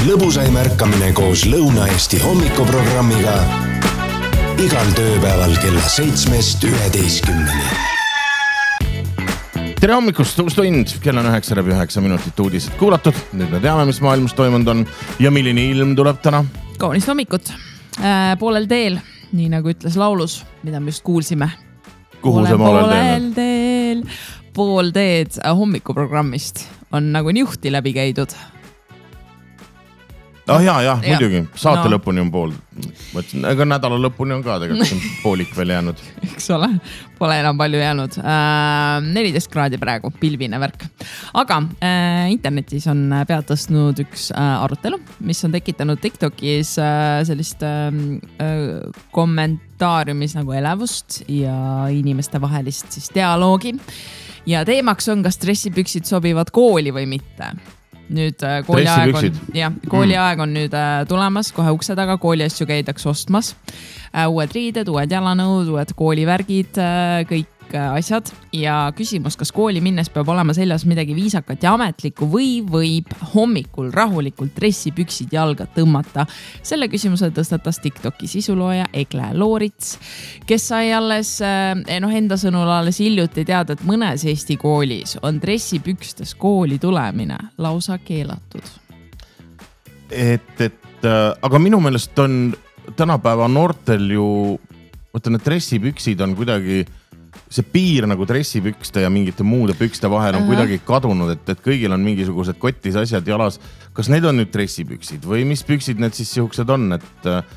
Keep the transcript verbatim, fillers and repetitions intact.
lõbusaim ärkamine koos Lõuna-Eesti hommikuprogrammiga igal tööpäeval kella seitsmest üheteistkümneni. Tere hommikust, uus tund, kell on üheksa läbi üheksa minutit uudised kuulatud. Nüüd me teame, mis maailmas toimunud on ja milline ilm tuleb täna. Kaunist hommikut. Äh, poolel teel, nii nagu ütles laulus, mida me just kuulsime. Kuhu see poolel teel? teel? Pool teed hommikuprogrammist on nagu niuhti läbi käidud. Ah jah, jah, Ja. muidugi. Saate No. lõpuni on pool. Mõtlesin, aga nädala lõpuni on ka tegelikult poolik veel jäänud. Eks ole, pole enam palju jäänud. Äh, neliteist kraadi praegu, pilvine värk. Aga äh, internetis on pead tõstnud üks äh, arutelu, mis on tekitanud TikTokis äh, sellist äh, kommentaariumis nagu elevust ja inimeste vahelist siis dialoogi. Ja teemaks on, kas dressipüksid sobivad kooli või mitte. Nüüd kooli aeg on, ja, kooli aeg on nüüd äh, tulemas kohe ukse taga, kooli asju käidaks ostmas. Äh, uued riided, uued jalanõud, uued koolivärgid, äh, kõik äh, asjad. Ja küsimus, kas kooli minnes peab olema seljas midagi viisakat ja ametlikku või võib hommikul rahulikult dressipüksid jalga tõmmata. Selle küsimuse tõstatas TikToki sisulooja Egle Loorits, kes sai alles, äh, no enda sõnul alles hiljuti teada, et mõnes Eesti koolis on dressipükstes kooli tulemine lausa keelatud. Et, et, aga minu meelest on tänapäeva noortel ju, võtta need dressipüksid on kuidagi, see piir nagu dressipükste ja mingite muude pükste vahel on kuidagi kadunud, et, et kõigil on mingisugused kotis asjad jalas. Kas need on nüüd dressipüksid või mis püksid need siis siuksed on, et